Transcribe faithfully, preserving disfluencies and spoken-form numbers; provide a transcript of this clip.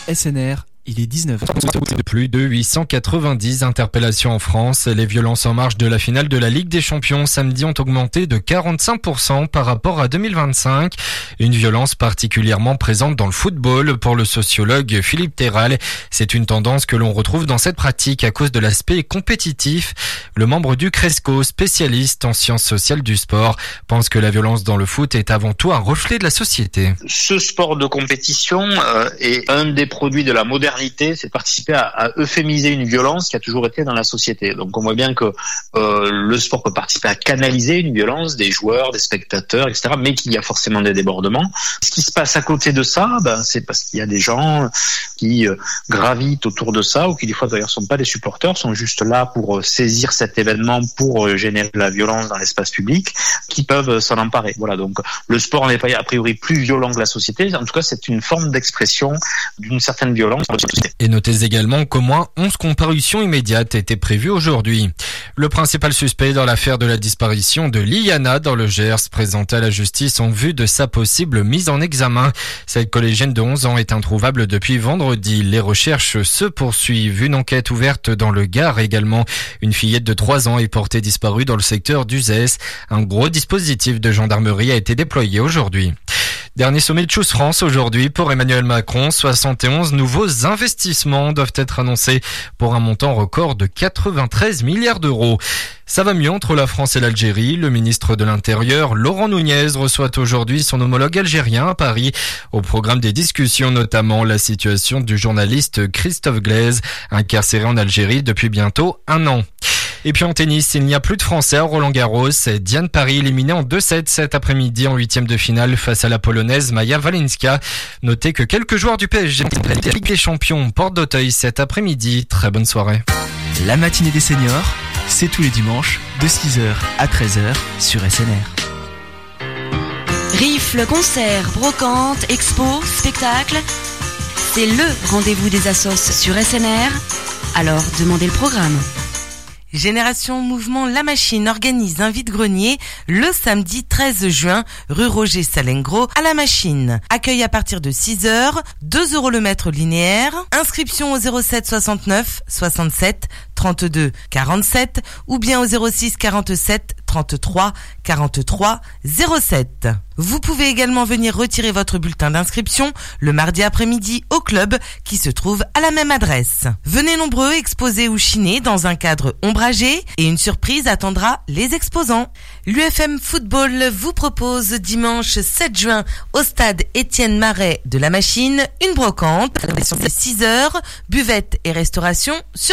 S N R, il est dix-neuf heures. Plus de huit cent quatre-vingt-dix interpellations en France. Les violences en marge de la finale de la Ligue des Champions samedi ont augmenté de quarante-cinq pour cent par rapport à deux mille vingt-cinq. Une violence particulièrement présente dans le football pour le sociologue Philippe Terral. C'est une tendance que l'on retrouve dans cette pratique à cause de l'aspect compétitif. Le membre du Cresco, spécialiste en sciences sociales du sport, pense que la violence dans le foot est avant tout un reflet de la société. Ce sport de compétition euh, est un des produits de la modernité. C'est de participer à, à euphémiser une violence qui a toujours été dans la société. Donc on voit bien que euh, le sport peut participer à canaliser une violence des joueurs, des spectateurs, et cetera, mais qu'il y a forcément des débordements. Ce qui se passe à côté de ça, ben, c'est parce qu'il y a des gens qui euh, gravitent autour de ça, ou qui des fois d'ailleurs sont pas des supporters, sont juste là pour euh, saisir cet événement, pour euh, générer de la violence dans l'espace public, qui peuvent euh, s'en emparer. Voilà, donc le sport n'est pas a priori plus violent que la société. En tout cas, c'est une forme d'expression d'une certaine violence. Et notez également qu'au moins onze comparutions immédiates étaient prévues aujourd'hui. Le principal suspect dans l'affaire de la disparition de Liliana dans le Gers, présenté à la justice en vue de sa possible mise en examen. Cette collégienne de onze ans est introuvable depuis vendredi. Les recherches se poursuivent. Une enquête ouverte dans le Gard également. Une fillette de trois ans est portée disparue dans le secteur d'Uzès. Un gros dispositif de gendarmerie a été déployé aujourd'hui. Dernier sommet de Choose France aujourd'hui pour Emmanuel Macron. soixante et onze nouveaux investissements doivent être annoncés pour un montant record de quatre-vingt-treize milliards d'euros. Ça va mieux entre la France et l'Algérie. Le ministre de l'Intérieur, Laurent Nunez, reçoit aujourd'hui son homologue algérien à Paris. Au programme des discussions, notamment la situation du journaliste Christophe Glaise, incarcéré en Algérie depuis bientôt un an. Et puis en tennis, il n'y a plus de Français à Roland-Garros. Diane Paris éliminée en deux sept cet après-midi en huitième de finale face à la Polonaise Maja Walinska. Notez que quelques joueurs du P S G de la Ligue des Champions porte d'Auteuil cet après-midi. Très bonne soirée. La matinée des seniors, c'est tous les dimanches de six heures à treize heures sur S N R. Rifle, concerts, brocantes, expos, spectacles. C'est le rendez-vous des assos sur S N R. Alors demandez le programme. Génération Mouvement La Machine organise un vide-grenier le samedi treize juin, rue Roger Salengro, à La Machine. Accueil à partir de six heures, deux euros le mètre linéaire. Inscription au zéro sept soixante-neuf soixante-sept trente-deux quarante-sept ou bien au zéro six quarante-sept trente-trois quarante-trois zéro sept. Vous pouvez également venir retirer votre bulletin d'inscription le mardi après-midi au club qui se trouve à la même adresse. Venez nombreux exposer ou chiner dans un cadre ombragé et une surprise attendra les exposants. L'U F M Football vous propose dimanche sept juin au stade Étienne Marais de La Machine une brocante à six heures, buvette et restauration sur